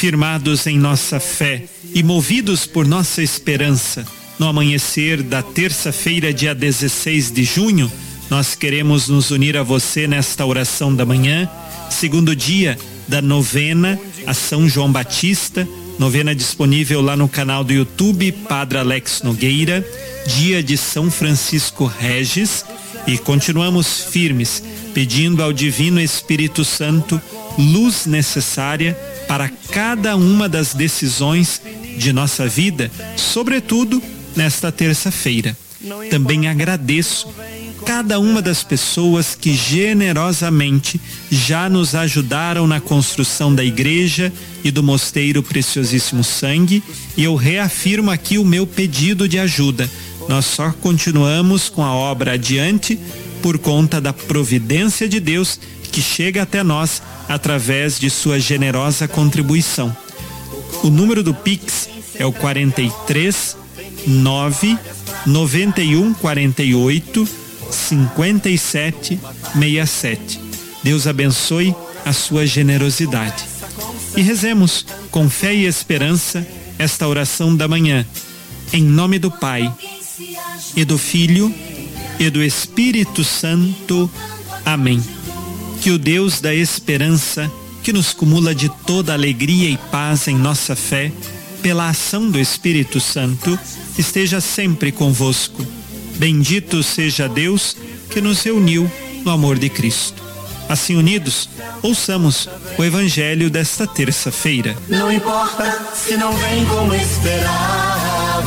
Firmados em nossa fé e movidos por nossa esperança, no amanhecer da terça-feira, dia 16 de junho, nós queremos nos unir a você nesta oração da manhã, segundo dia da novena a São João Batista, novena disponível lá no canal do YouTube Padre Alex Nogueira, dia de São Francisco Regis, e continuamos firmes, pedindo ao Divino Espírito Santo luz necessária para cada uma das decisões de nossa vida, sobretudo nesta terça-feira. Também agradeço cada uma das pessoas que generosamente já nos ajudaram na construção da igreja e do Mosteiro Preciosíssimo Sangue, e eu reafirmo aqui o meu pedido de ajuda. Nós só continuamos com a obra adiante por conta da providência de Deus que chega até nós através de sua generosa contribuição. O número do Pix é o 43 9 91 48 57 67. Deus abençoe a sua generosidade. E rezemos com fé e esperança esta oração da manhã. Em nome do Pai, e do Filho, e do Espírito Santo. Amém. Que o Deus da esperança, que nos cumula de toda alegria e paz em nossa fé, pela ação do Espírito Santo, esteja sempre convosco. Bendito seja Deus que nos reuniu no amor de Cristo. Assim unidos, ouçamos o Evangelho desta terça-feira. Não importa se não vem como esperava,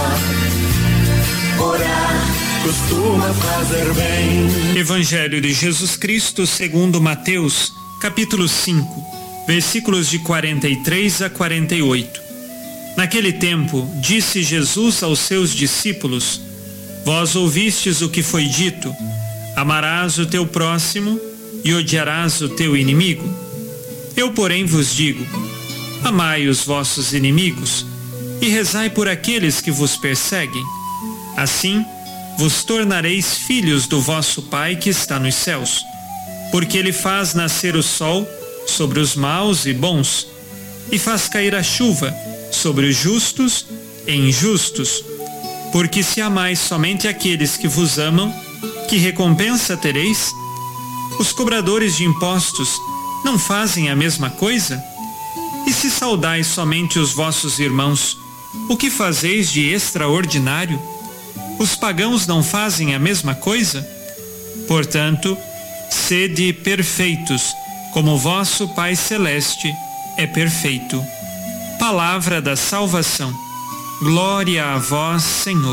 orar costuma fazer bem. Evangelho de Jesus Cristo segundo Mateus, capítulo 5, versículos de 43 a 48. Naquele tempo, disse Jesus aos seus discípulos: Vós ouvistes o que foi dito: amarás o teu próximo e odiarás o teu inimigo. Eu, porém, vos digo: amai os vossos inimigos e rezai por aqueles que vos perseguem. Assim, vos tornareis filhos do vosso Pai que está nos céus, porque ele faz nascer o sol sobre os maus e bons, e faz cair a chuva sobre os justos e injustos. Porque se amais somente aqueles que vos amam, que recompensa tereis? Os cobradores de impostos não fazem a mesma coisa? E se saudais somente os vossos irmãos, o que fazeis de extraordinário? Os pagãos não fazem a mesma coisa? Portanto, sede perfeitos, como vosso Pai Celeste é perfeito. Palavra da salvação. Glória a vós, Senhor.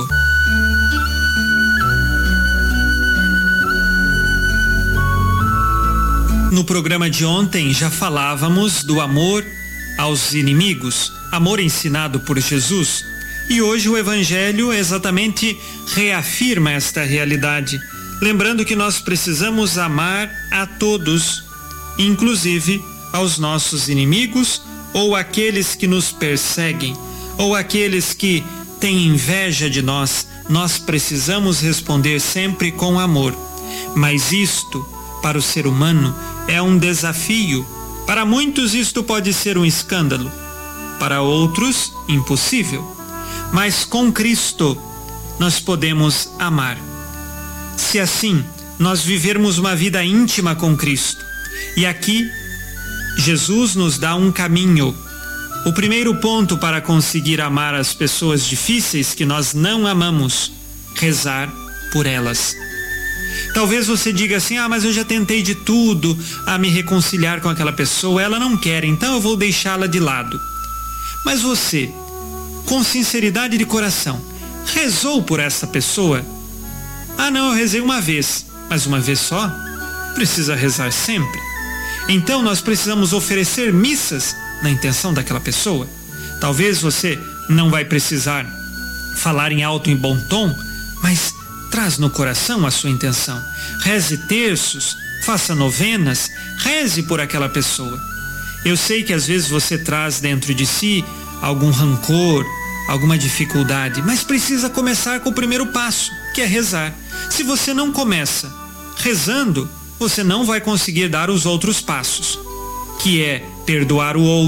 No programa de ontem já falávamos do amor aos inimigos, amor ensinado por Jesus. E hoje o Evangelho exatamente reafirma esta realidade, lembrando que nós precisamos amar a todos, inclusive aos nossos inimigos ou aqueles que nos perseguem, ou aqueles que têm inveja de nós. Nós precisamos responder sempre com amor. Mas isto, para o ser humano, é um desafio. Para muitos isto pode ser um escândalo, para outros, impossível. Mas com Cristo nós podemos amar. Se assim nós vivermos uma vida íntima com Cristo. E aqui Jesus nos dá um caminho. O primeiro ponto para conseguir amar as pessoas difíceis que nós não amamos: rezar por elas. Talvez você diga assim: mas eu já tentei de tudo a me reconciliar com aquela pessoa, ela não quer, então eu vou deixá-la de lado. Mas você, com sinceridade de coração, rezou por essa pessoa? Não, eu rezei uma vez. Mas uma vez só? Precisa rezar sempre. Então nós precisamos oferecer missas na intenção daquela pessoa. Talvez você não vai precisar falar em alto e bom tom, mas traz no coração a sua intenção. Reze terços, faça novenas, reze por aquela pessoa. Eu sei que às vezes você traz dentro de si algum rancor, alguma dificuldade, mas precisa começar com o primeiro passo, que é rezar. Se você não começa rezando, você não vai conseguir dar os outros passos, que é perdoar o outro,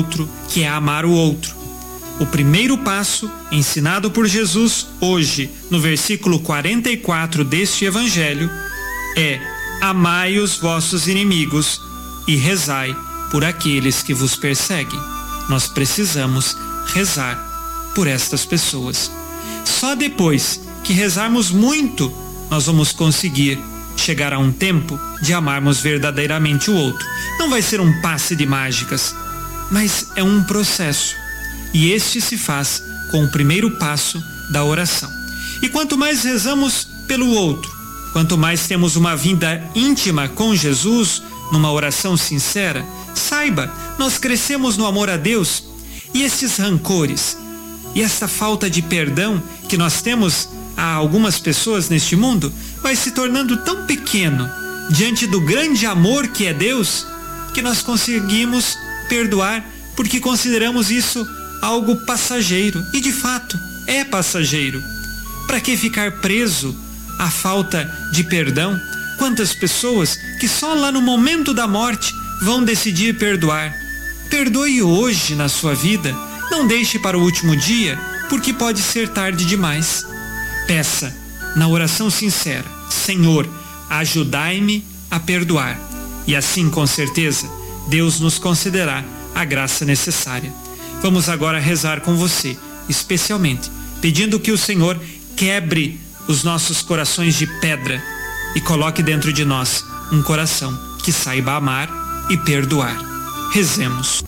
que é amar o outro. O primeiro passo, ensinado por Jesus hoje, no versículo 44 deste Evangelho, é: amai os vossos inimigos e rezai por aqueles que vos perseguem. Nós precisamos rezar por estas pessoas. Só depois que rezarmos muito, nós vamos conseguir chegar a um tempo de amarmos verdadeiramente o outro. Não vai ser um passe de mágicas, mas é um processo. E este se faz com o primeiro passo da oração. E quanto mais rezamos pelo outro, quanto mais temos uma vida íntima com Jesus, numa oração sincera, saiba, nós crescemos no amor a Deus, e esses rancores e essa falta de perdão que nós temos a algumas pessoas neste mundo vai se tornando tão pequeno diante do grande amor que é Deus, que nós conseguimos perdoar porque consideramos isso algo passageiro. E de fato é passageiro. Para que ficar preso à falta de perdão? Quantas pessoas que só lá no momento da morte vão decidir perdoar? Perdoe hoje na sua vida. Não deixe para o último dia, porque pode ser tarde demais. Peça na oração sincera: Senhor, ajudai-me a perdoar. E assim, com certeza, Deus nos concederá a graça necessária. Vamos agora rezar com você, especialmente pedindo que o Senhor quebre os nossos corações de pedra e coloque dentro de nós um coração que saiba amar e perdoar. Rezemos.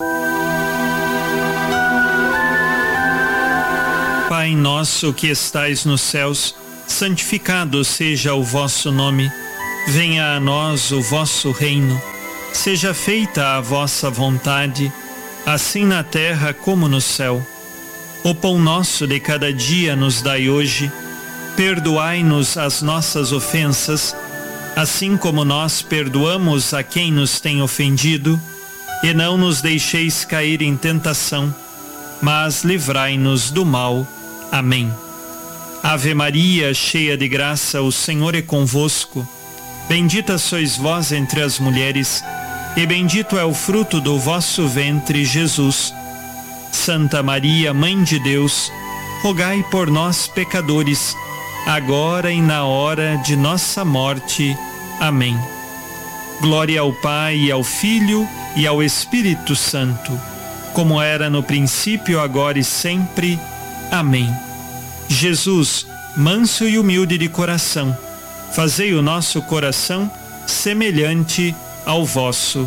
Pai nosso que estais nos céus, santificado seja o vosso nome. Venha a nós o vosso reino. Seja feita a vossa vontade, assim na terra como no céu. O pão nosso de cada dia nos dai hoje. Perdoai-nos as nossas ofensas, assim como nós perdoamos a quem nos tem ofendido. E não nos deixeis cair em tentação, mas livrai-nos do mal. Amém. Ave Maria, cheia de graça, o Senhor é convosco. Bendita sois vós entre as mulheres, e bendito é o fruto do vosso ventre, Jesus. Santa Maria, Mãe de Deus, rogai por nós, pecadores, agora e na hora de nossa morte. Amém. Glória ao Pai, e ao Filho, e ao Espírito Santo, como era no princípio, agora e sempre. Amém. Jesus, manso e humilde de coração, fazei o nosso coração semelhante ao vosso.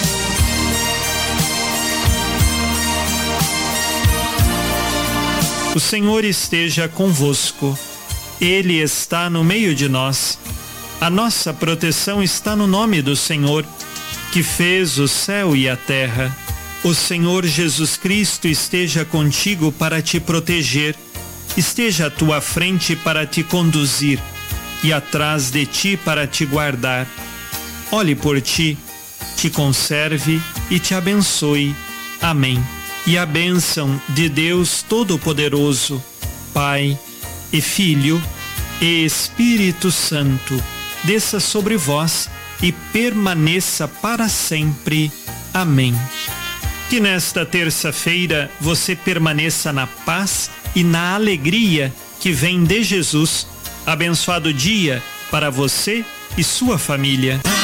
O Senhor esteja convosco. Ele está no meio de nós. A nossa proteção está no nome do Senhor, que fez o céu e a terra. O Senhor Jesus Cristo esteja contigo para te proteger, esteja à tua frente para te conduzir e atrás de ti para te guardar. Olhe por ti, te conserve e te abençoe. Amém. E a bênção de Deus Todo-Poderoso, Pai e Filho e Espírito Santo, desça sobre vós e permaneça para sempre. Amém. Que nesta terça-feira você permaneça na paz e na alegria que vem de Jesus. Abençoado dia para você e sua família.